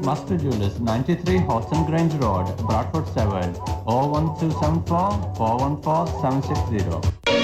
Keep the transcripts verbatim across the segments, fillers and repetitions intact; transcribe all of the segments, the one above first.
Master Jewelers, ninety-three Horton Grange Road, Bradford seven, oh one two seven four, four one four, seven six zero.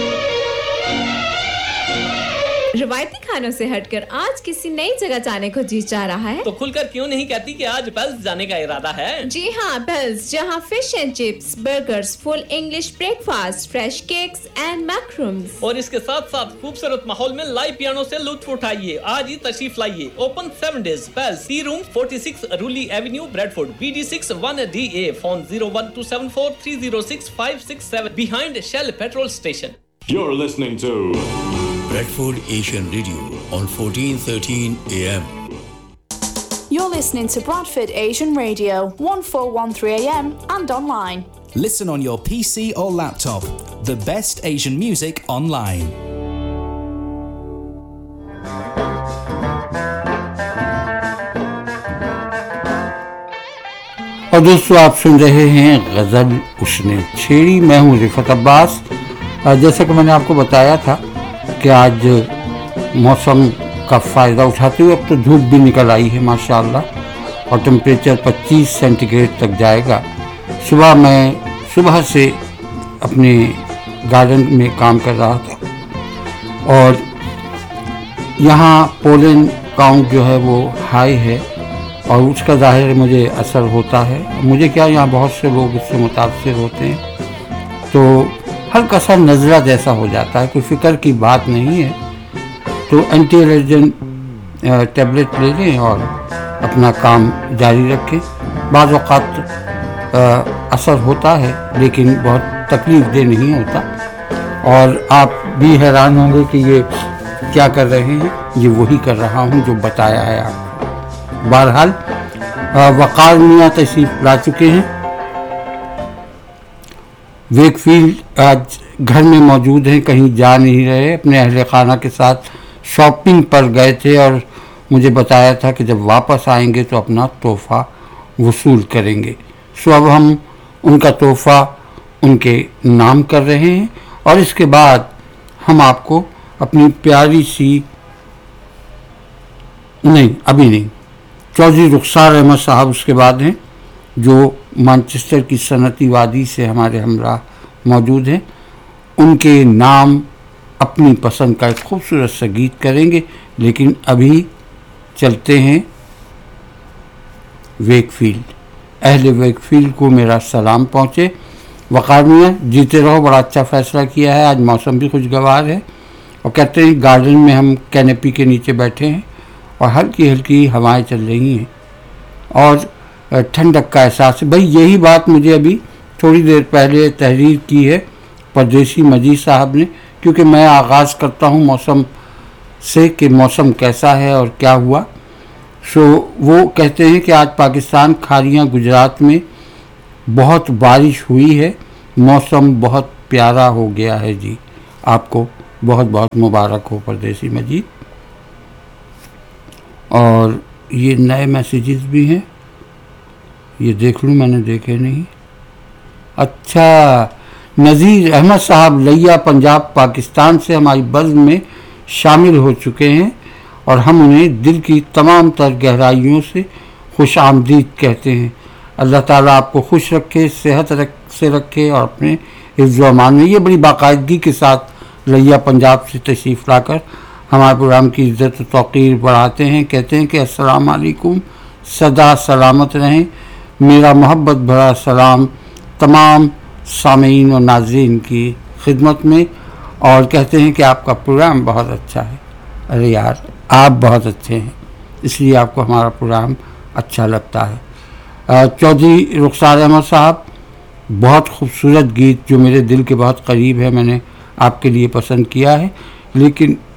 रिवायती खानों से हटकर आज किसी नई जगह जाने को जी चाह रहा है तो खुलकर क्यों नहीं कहती कि आज पेल्स जाने का इरादा है। जी हाँ, पेल्स, जहाँ fish and chips, burgers, full English breakfast, fresh cakes and मैक्रूम्स और इसके साथ साथ खूबसूरत माहौल में लाइव पियानो से लुत्फ उठाइए। आज ही तशरीफ लाइए। Open seven days. Pails, T room छियालीस रूली Avenue, Bradford, B D six one D A. Phone zero one two seven four three zero six five six seven behind Shell petrol station. You're listening to Bradford Asian Radio on fourteen thirteen A M. You're listening to Bradford Asian Radio, fourteen thirteen A M and online. Listen on your P C or laptop. The best Asian music online. और दोस्तों, आप सुन रहे हैं गज़ल उसने छेड़ी। मैं हूँ रिफत अब्बास। जैसा कि मैंने आपको बताया था कि आज मौसम का फ़ायदा उठाते हुए अब तो धूप भी निकल आई है माशाअल्लाह और टेम्परेचर पच्चीस सेंटीग्रेड तक जाएगा। सुबह मैं सुबह से अपने गार्डन में काम कर रहा था और यहाँ पोलन काउंट जो है वो हाई है और उसका ज़ाहिर मुझे असर होता है। मुझे क्या, यहाँ बहुत से लोग इससे मुतासिर होते हैं तो हल्का सा नज़ला जैसा हो जाता है। कोई फ़िक्र की बात नहीं है, तो एंटी एलर्जन टैबलेट ले लें और अपना काम जारी रखें। बाज़ औक़ात असर होता है लेकिन बहुत तकलीफ़ दे नहीं होता और आप भी हैरान होंगे कि ये क्या कर रहे हैं। ये वही कर रहा हूँ जो बताया है आपको। बहरहाल वक़ार मियाँ तशरीफ़ ला चुके हैं। वेकफील्ड आज घर में मौजूद हैं, कहीं जा नहीं रहे। अपने अहले खाना के साथ शॉपिंग पर गए थे और मुझे बताया था कि जब वापस आएंगे तो अपना तोहफ़ा वसूल करेंगे। सो अब हम उनका तोहफ़ा उनके नाम कर रहे हैं और इसके बाद हम आपको अपनी प्यारी सी नहीं अभी नहीं चौधरी रुखसार अहमद साहब उसके बाद हैं जो मैनचेस्टर की सनती वादी से हमारे हमराह मौजूद हैं। उनके नाम अपनी पसंद का एक खूबसूरत सा गीत करेंगे, लेकिन अभी चलते हैं वेकफील्ड। अहले वेकफील्ड को मेरा सलाम पहुँचे। वक़ार मियाँ, जीते रहो, बड़ा अच्छा फ़ैसला किया है। आज मौसम भी खुशगवार है और कहते हैं गार्डन में हम कैनेपी के नीचे बैठे हैं और हल्की हल्की हवाएं चल रही हैं और ठंडक का एहसास है। भाई यही बात मुझे अभी थोड़ी देर पहले तहरीर की है परदेसी मजीद साहब ने, क्योंकि मैं आगाज़ करता हूँ मौसम से कि मौसम कैसा है और क्या हुआ। सो वो कहते हैं कि आज पाकिस्तान खाड़ियाँ गुजरात में बहुत बारिश हुई है, मौसम बहुत प्यारा हो गया है। जी आपको बहुत बहुत मुबारक हो परदेसी मजीद। और ये नए मैसेजेस भी हैं, ये देख लूँ, मैंने देखे नहीं। अच्छा, नज़ीर अहमद साहब लैया पंजाब पाकिस्तान से हमारी बज़्म में शामिल हो चुके हैं और हम उन्हें दिल की तमाम तर गहराइयों से खुश आमदीद कहते हैं। अल्लाह ताला आपको खुश रखे, सेहत रख से रखे और अपने हिफ्ज़ व अमान में। ये बड़ी बाकायदगी के साथ लैया पंजाब से तशरीफ़ लाकर हमारे प्रोग्राम की इज़्ज़त व तौक़ीर बढ़ाते हैं। कहते हैं कि अस्सलाम वालेकुम, सदा सलामत रहें। मेरा मोहब्बत भरा सलाम तमाम सामीन और नाज़रीन की खिदमत में। और कहते हैं कि आपका प्रोग्राम बहुत अच्छा है। अरे यार, आप बहुत अच्छे हैं, इसलिए आपको हमारा प्रोग्राम अच्छा लगता है। चौधरी रुखसार अहमद साहब, बहुत खूबसूरत गीत जो मेरे दिल के बहुत करीब है, मैंने आपके लिए पसंद किया है। लेकिन